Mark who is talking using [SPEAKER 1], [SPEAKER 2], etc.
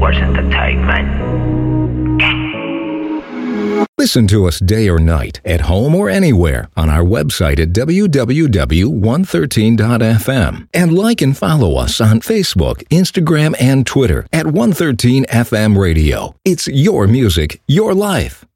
[SPEAKER 1] Sports Entertainment.
[SPEAKER 2] Listen to us day or night, at home or anywhere, on our website at www.113.fm. And like and follow us on Facebook, Instagram, and Twitter at 113FM Radio. It's your music, your life.